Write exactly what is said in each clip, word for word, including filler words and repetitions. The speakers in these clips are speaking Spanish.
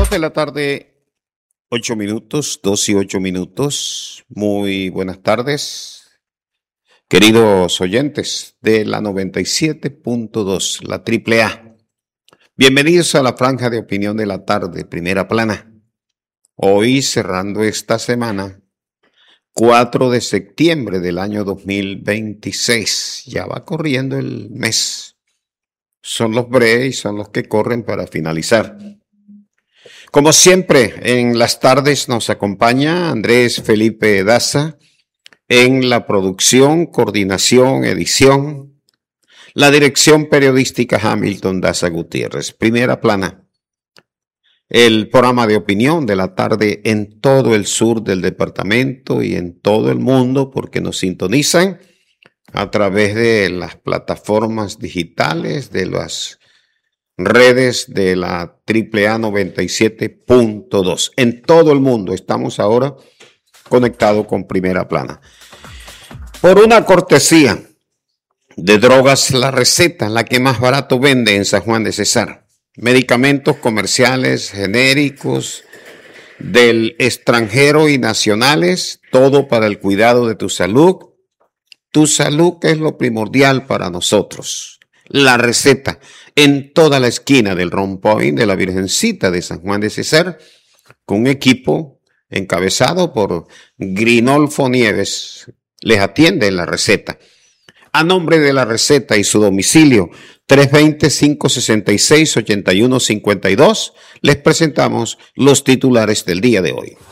Dos de la tarde, ocho minutos, dos y ocho minutos. Muy buenas tardes, queridos oyentes de la noventa y siete punto dos, la triple A. Bienvenidos a la franja de opinión de la tarde, primera plana. Hoy, cerrando esta semana, cuatro de septiembre del año dos mil veintiséis. Ya va corriendo el mes. Son los breves y son los que corren para finalizar. Como siempre, en las tardes nos acompaña Andrés Felipe Daza en la producción, coordinación, edición, la dirección periodística Hamilton Daza Gutiérrez. Primera plana, el programa de opinión de la tarde en todo el sur del departamento y en todo el mundo, porque nos sintonizan a través de las plataformas digitales, de las redes de la triple A noventa y siete punto dos. En todo el mundo estamos ahora conectados con Primera Plana. Por una cortesía de Drogas La Receta, la que más barato vende en San Juan de Cesar. Medicamentos comerciales, genéricos, del extranjero y nacionales, todo para el cuidado de tu salud. Tu salud, que es lo primordial para nosotros. La Receta, en toda la esquina del Rompoint de la Virgencita de San Juan de Cesar, con un equipo encabezado por Grinolfo Nieves, les atiende en La Receta. A nombre de La Receta y su domicilio, tres dos cero, cinco seis seis, ocho uno cinco dos, les presentamos los titulares del día de hoy.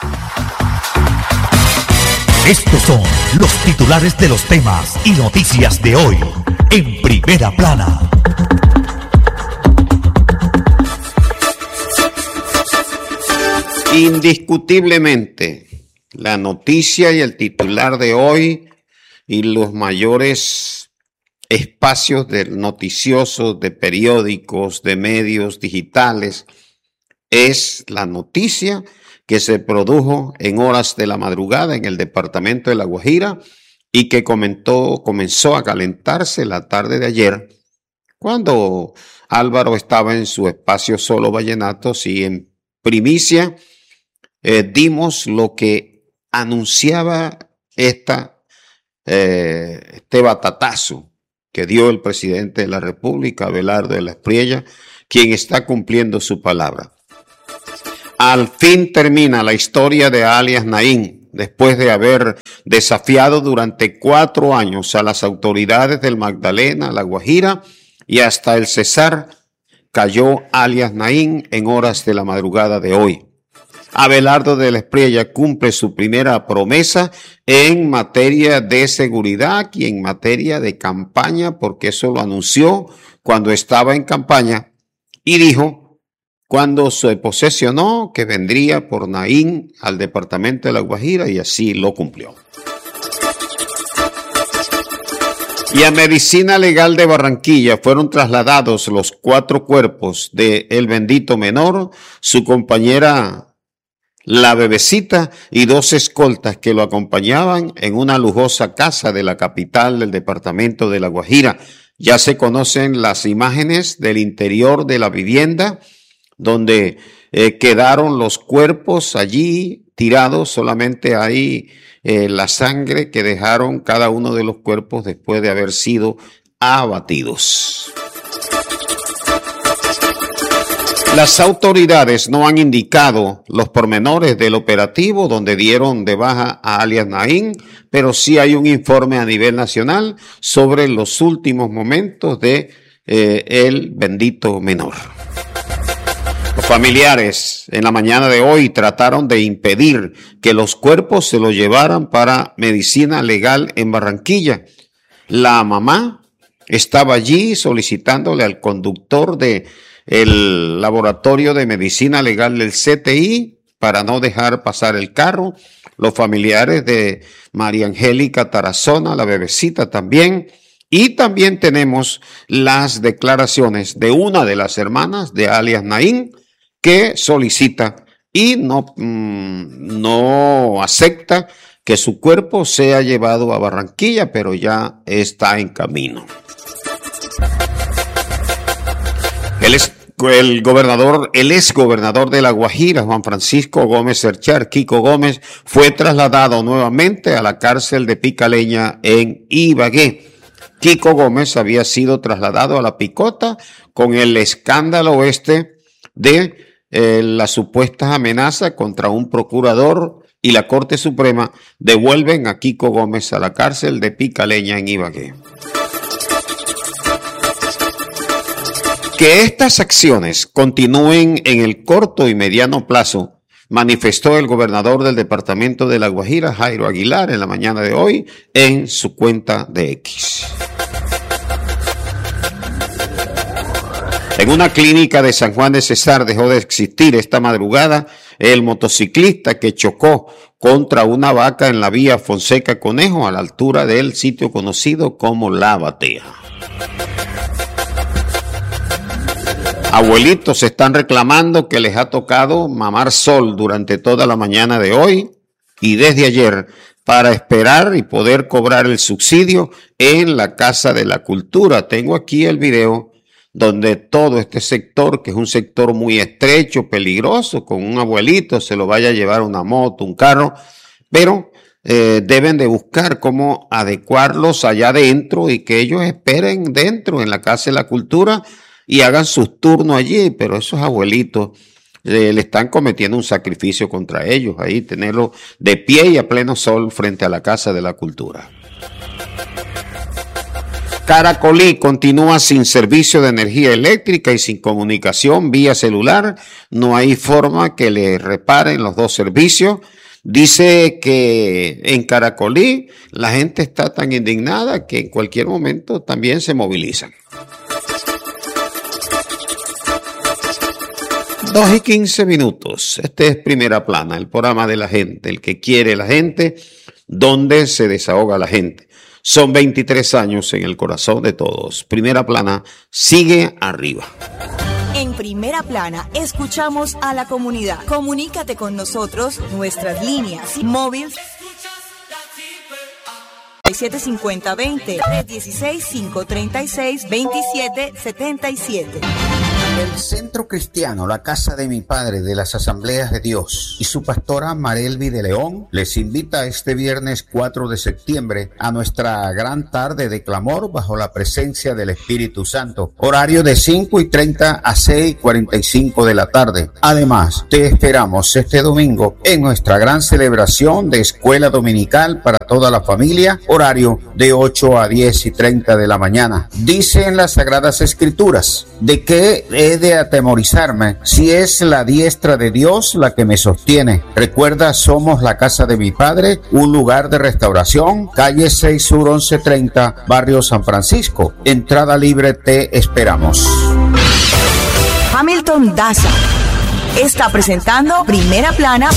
Estos son los titulares de los temas y noticias de hoy en Primera Plana. Indiscutiblemente, la noticia y el titular de hoy y los mayores espacios del noticioso, de periódicos, de medios digitales, es la noticia que se produjo en horas de la madrugada en el departamento de La Guajira y que comentó, comenzó a calentarse la tarde de ayer, cuando Álvaro estaba en su espacio Solo Vallenatos y en primicia eh, dimos lo que anunciaba esta, eh, este batatazo que dio el presidente de la República, Abelardo de la Espriella, quien está cumpliendo su palabra. Al fin termina la historia de alias Naín, después de haber desafiado durante cuatro años a las autoridades del Magdalena, La Guajira y hasta el Cesar, cayó alias Naín en horas de la madrugada de hoy. Abelardo de la Espriella cumple su primera promesa en materia de seguridad y en materia de campaña, porque eso lo anunció cuando estaba en campaña y dijo, cuando se posesionó, que vendría por Naín al departamento de La Guajira, y así lo cumplió. Y a Medicina Legal de Barranquilla fueron trasladados los cuatro cuerpos de El Bendito Menor, su compañera La Bebecita y dos escoltas que lo acompañaban en una lujosa casa de la capital del departamento de La Guajira. Ya se conocen las imágenes del interior de la vivienda, donde eh, quedaron los cuerpos allí tirados, solamente hay eh, la sangre que dejaron cada uno de los cuerpos después de haber sido abatidos. Las autoridades no han indicado los pormenores del operativo donde dieron de baja a alias Naín, pero sí hay un informe a nivel nacional sobre los últimos momentos de eh, El Bendito Menor. Los familiares en la mañana de hoy trataron de impedir que los cuerpos se los llevaran para Medicina Legal en Barranquilla. La mamá estaba allí solicitándole al conductor de el laboratorio de medicina legal del C T I para no dejar pasar el carro. Los familiares de María Angélica Tarazona, la bebecita también. Y también tenemos las declaraciones de una de las hermanas de alias Naín, que solicita y no, mmm, no acepta que su cuerpo sea llevado a Barranquilla, pero ya está en camino. El, el gobernador, el ex gobernador de La Guajira, Juan Francisco Gómez Cerchar, Kiko Gómez, fue trasladado nuevamente a la cárcel de Picaleña en Ibagué. Kiko Gómez había sido trasladado a La Picota con el escándalo este de eh, las supuestas amenazas contra un procurador, y la Corte Suprema devuelven a Kiko Gómez a la cárcel de Picaleña en Ibagué. Que estas acciones continúen en el corto y mediano plazo, manifestó el gobernador del departamento de La Guajira, Jairo Aguilar, en la mañana de hoy en su cuenta de X. En una clínica de San Juan de Cesar dejó de existir esta madrugada el motociclista que chocó contra una vaca en la vía Fonseca Conejo a la altura del sitio conocido como La Batea. Abuelitos están reclamando que les ha tocado mamar sol durante toda la mañana de hoy y desde ayer para esperar y poder cobrar el subsidio en la Casa de la Cultura. Tengo aquí el video donde todo este sector, que es un sector muy estrecho, peligroso, con un abuelito se lo vaya a llevar una moto, un carro, pero eh, deben de buscar cómo adecuarlos allá adentro y que ellos esperen dentro en la Casa de la Cultura y hagan sus turnos allí, pero esos abuelitos eh, le están cometiendo un sacrificio contra ellos, ahí tenerlos de pie y a pleno sol frente a la Casa de la Cultura. Caracolí continúa sin servicio de energía eléctrica y sin comunicación vía celular. No hay forma que le reparen los dos servicios. Dice que en Caracolí la gente está tan indignada que en cualquier momento también se movilizan. Dos y quince minutos. Este es Primera Plana, el programa de la gente, el que quiere la gente, donde se desahoga la gente. Son veintitrés años en el corazón de todos. Primera Plana sigue arriba. En Primera Plana escuchamos a la comunidad. Comunícate con nosotros, nuestras líneas móviles siete cincuenta veinte, tres dieciséis, cinco treinta y seis, veintisiete setenta y siete. El Centro Cristiano La Casa de mi Padre de las Asambleas de Dios y su pastora Marelvi de León les invita este viernes cuatro de septiembre a nuestra gran tarde de clamor bajo la presencia del Espíritu Santo. Horario de cinco y treinta a seis y cuarenta y cinco de la tarde. Además, te esperamos este domingo en nuestra gran celebración de Escuela Dominical para toda la familia. Horario de ocho a diez y treinta de la mañana. Dice en las Sagradas Escrituras, ¿de qué he de atemorizarme si es la diestra de Dios la que me sostiene? Recuerda, somos la Casa de mi Padre, un lugar de restauración, calle seis Sur once treinta, barrio San Francisco. Entrada libre, te esperamos. Hamilton Daza está presentando Primera Plana.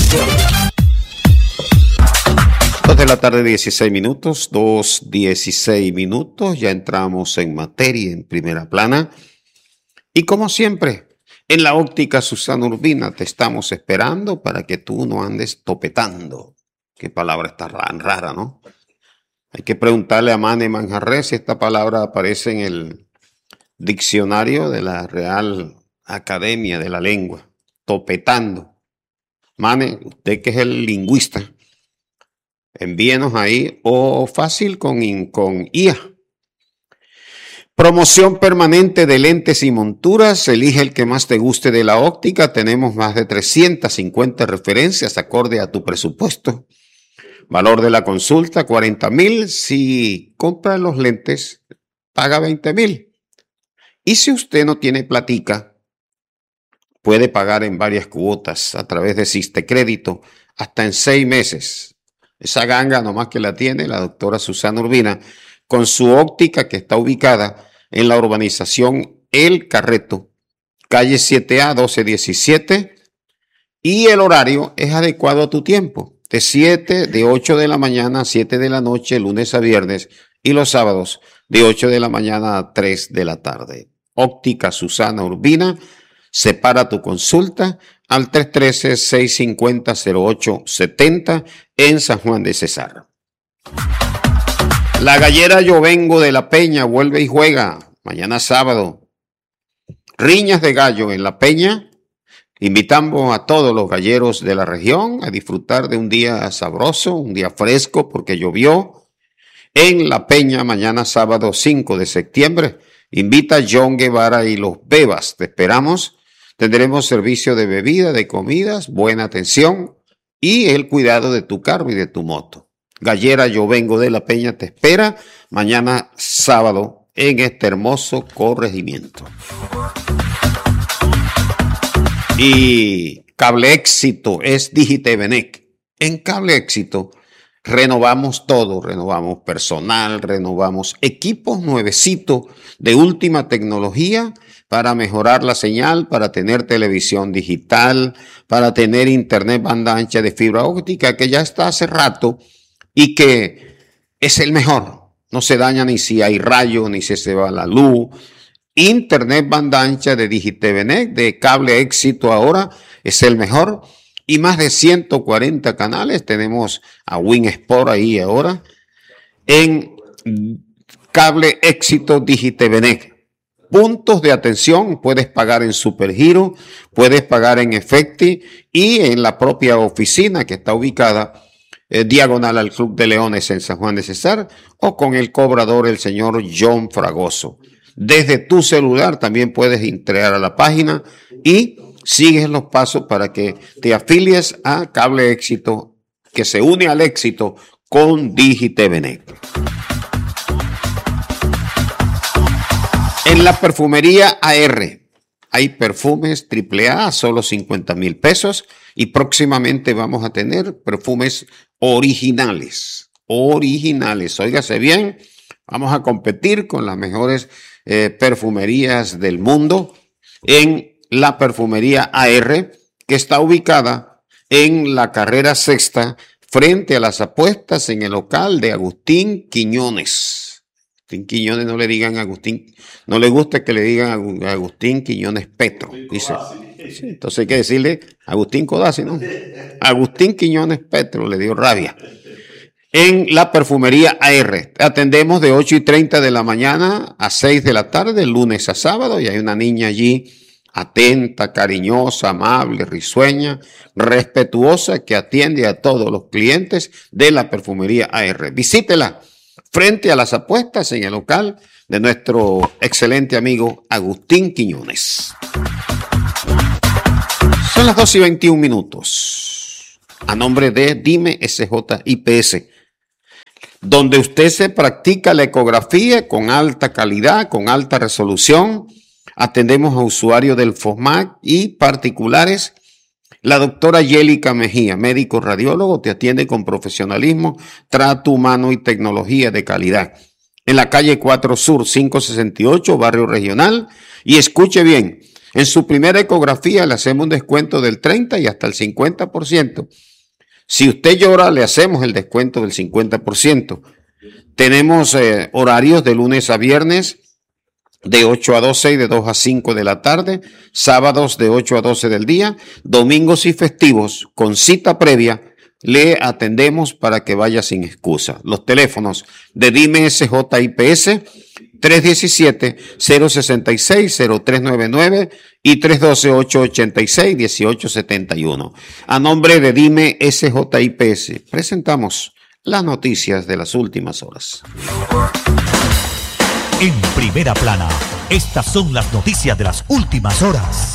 Dos de la tarde, dieciséis minutos, dos dieciséis minutos, ya entramos en materia en Primera Plana. Y como siempre, en la óptica Susana Urbina te estamos esperando para que tú no andes topetando. Qué palabra está rara, ¿no? Hay que preguntarle a Mane Manjarres si esta palabra aparece en el diccionario de la Real Academia de la Lengua. Topetando. Mane, usted que es el lingüista, envíenos ahí o fácil con, con I A. Promoción permanente de lentes y monturas. Elige el que más te guste de la óptica. Tenemos más de trescientas cincuenta referencias acorde a tu presupuesto. Valor de la consulta, cuarenta mil. Si compra los lentes, paga veinte mil. Y si usted no tiene platica, puede pagar en varias cuotas a través de Sistecrédito hasta en seis meses. Esa ganga nomás que la tiene la doctora Susana Urbina con su óptica que está ubicada en la urbanización El Carreto, calle siete A doce diecisiete, y el horario es adecuado a tu tiempo, de siete, de ocho de la mañana a siete de la noche, lunes a viernes, y los sábados de ocho de la mañana a tres de la tarde. Óptica Susana Urbina, separa tu consulta al tres uno tres, seis cinco cero, cero ocho siete cero en San Juan de Cesar. La Gallera Yo Vengo de la Peña vuelve y juega mañana sábado. riñas de gallo en La Peña. Invitamos a todos los galleros de la región a disfrutar de un día sabroso, un día fresco porque llovió. En La Peña, mañana sábado cinco de septiembre, invita a John Guevara y los Bebas. Te esperamos. Tendremos servicio de bebida, de comidas, buena atención y el cuidado de tu carro y de tu moto. Gallera Yo Vengo de La Peña te espera mañana sábado en este hermoso corregimiento. Y Cable Éxito es Digitevenec. En Cable Éxito renovamos todo, renovamos personal, renovamos equipos nuevecitos de última tecnología para mejorar la señal, para tener televisión digital, para tener internet banda ancha de fibra óptica, que ya está hace rato y que es el mejor. No se daña ni si hay rayo, ni si se va la luz. Internet banda ancha de Digitevenec, de Cable Éxito ahora, es el mejor. Y más de ciento cuarenta canales. Tenemos a Win Sport ahí ahora. En Cable Éxito Digitevenec. Puntos de atención, puedes pagar en Supergiro, puedes pagar en Efecti y en la propia oficina que está ubicada eh, diagonal al Club de Leones en San Juan de Cesar o con el cobrador, el señor John Fragoso. Desde tu celular también puedes entrar a la página y sigues los pasos para que te afilies a Cable Éxito, que se une al éxito con Digitevenec. En la perfumería A R hay perfumes triple A a solo cincuenta mil pesos y próximamente vamos a tener perfumes originales, originales, óigase bien, vamos a competir con las mejores eh, perfumerías del mundo en la perfumería A R, que está ubicada en la carrera sexta frente a las apuestas en el local de Agustín Quiñones. Agustín Quiñones, no le digan Agustín, no le gusta que le digan a Agustín Quiñones Petro, dice. Sí, entonces hay que decirle Agustín Codazzi, ¿no? Agustín Quiñones Petro, le dio rabia. En la perfumería A R, atendemos de ocho y treinta de la mañana a seis de la tarde, lunes a sábado, y hay una niña allí atenta, cariñosa, amable, risueña, respetuosa, que atiende a todos los clientes de la perfumería A R. Visítela frente a las apuestas en el local de nuestro excelente amigo Agustín Quiñones. Son las dos y veintiún minutos. A nombre de Dime S J I P S, donde usted se practica la ecografía con alta calidad, con alta resolución. Atendemos a usuarios del FOSMAC y particulares. La doctora Yélica Mejía, médico radiólogo, te atiende con profesionalismo, trato humano y tecnología de calidad. En la calle cuatro Sur, quinientos sesenta y ocho, barrio regional. Y escuche bien, en su primera ecografía le hacemos un descuento del treinta y hasta el cincuenta por ciento. Si usted llora, le hacemos el descuento del cincuenta por ciento. Tenemos eh, horarios de lunes a viernes, de ocho a doce y de dos a cinco de la tarde, sábados de ocho a doce del día, domingos y festivos con cita previa, le atendemos para que vaya sin excusa. Los teléfonos de Dime S J I P S, tres uno siete, cero seis seis, cero tres nueve nueve y tres uno dos, ocho ocho seis, uno ocho siete uno. A nombre de Dime S J I P S, presentamos las noticias de las últimas horas. En Primera Plana, estas son las noticias de las últimas horas.